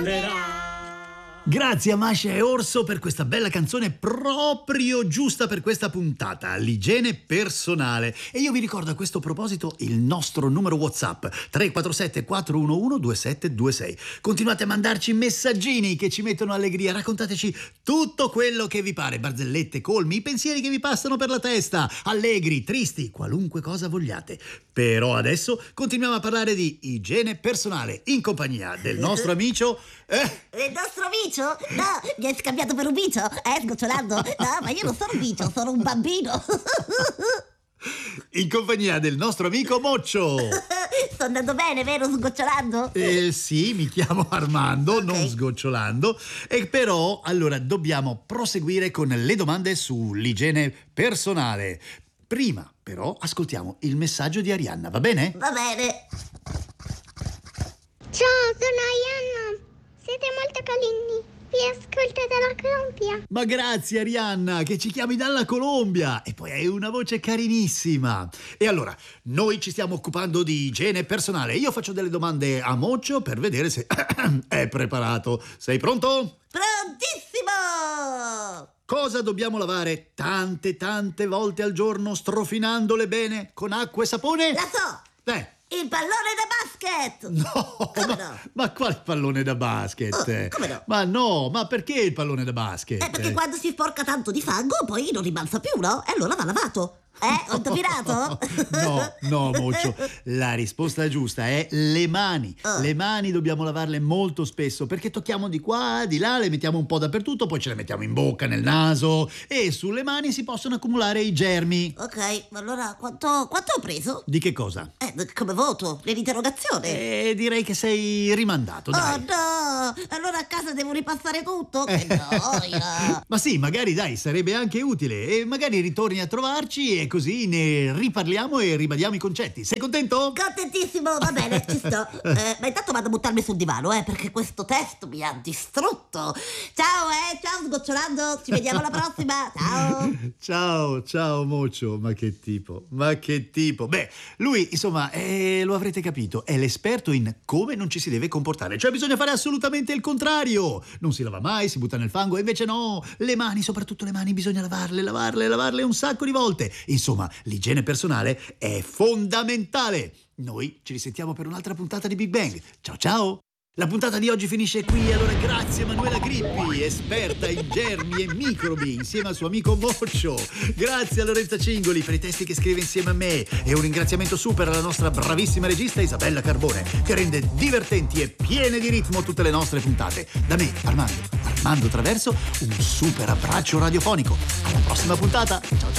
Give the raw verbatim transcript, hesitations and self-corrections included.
risponderà. Grazie a Masha e Orso per questa bella canzone proprio giusta per questa puntata, l'igiene personale. E io vi ricordo a questo proposito il nostro numero WhatsApp tre quattro sette quattro uno uno due sette due sei. Continuate a mandarci messaggini che ci mettono allegria, raccontateci tutto quello che vi pare, barzellette, colmi, i pensieri che vi passano per la testa, allegri, tristi, qualunque cosa vogliate. Però adesso continuiamo a parlare di igiene personale in compagnia del nostro amico... Eh? Il nostro micio? No, mi hai scambiato per un micio? Eh, sgocciolando? No, ma io non sono un micio, sono un bambino. In compagnia del nostro amico Moccio. Sto andando bene, vero, sgocciolando? Eh, sì, mi chiamo Armando, okay. Non sgocciolando. E però, allora, dobbiamo proseguire con le domande sull'igiene personale. Prima, però, ascoltiamo il messaggio di Arianna, va bene? Va bene. Ciao, sono Arianna. Siete molto carini. Vi ascolto dalla Colombia. Ma grazie Arianna, che ci chiami dalla Colombia. E poi hai una voce carinissima. E allora, noi ci stiamo occupando di igiene personale. Io faccio delle domande a Moccio per vedere se è preparato. Sei pronto? Prontissimo! Cosa dobbiamo lavare tante tante volte al giorno, strofinandole bene con acqua e sapone? La so! Eh. Il pallone da basket! No, come ma, no? ma quale pallone da basket? Oh, come no? Ma no, ma perché il pallone da basket? Eh, perché quando si sporca tanto di fango poi non ribalza più, no? E allora va lavato. Eh, ho indovinato? No, no, Moccio. La risposta giusta è le mani. Oh. Le mani dobbiamo lavarle molto spesso perché tocchiamo di qua, di là, le mettiamo un po' dappertutto, poi ce le mettiamo in bocca, nel naso e sulle mani si possono accumulare i germi. Ok, allora quanto, quanto ho preso? Di che cosa? Eh, come voto? Nell'interrogazione? Eh, direi che sei rimandato, dai. Oh no! Allora a casa devo ripassare tutto? Che noia! Ma sì, magari dai, sarebbe anche utile e magari ritorni a trovarci e così ne riparliamo e ribadiamo i concetti. Sei contento? Contentissimo, va bene, ci sto. Eh, ma intanto vado a buttarmi sul divano, eh, perché questo test mi ha distrutto. Ciao, eh, ciao sgocciolando, ci vediamo alla prossima. Ciao. Ciao, ciao Moccio, ma che tipo, ma che tipo. Beh, lui, insomma, eh, lo avrete capito, è l'esperto in come non ci si deve comportare. Cioè bisogna fare assolutamente il contrario. Non si lava mai, si butta nel fango, e invece no, le mani, soprattutto le mani, bisogna lavarle, lavarle, lavarle un sacco di volte. Insomma, l'igiene personale è fondamentale. Noi ci risentiamo per un'altra puntata di Big Bang. Ciao ciao! La puntata di oggi finisce qui, allora grazie Manuela Grippi, esperta in germi e microbi, insieme al suo amico Moccio. Grazie a Lorenza Cingoli per i testi che scrive insieme a me e un ringraziamento super alla nostra bravissima regista Isabella Carbone, che rende divertenti e piene di ritmo tutte le nostre puntate. Da me, Armando, Armando Traverso, un super abbraccio radiofonico. Alla prossima puntata, ciao ciao!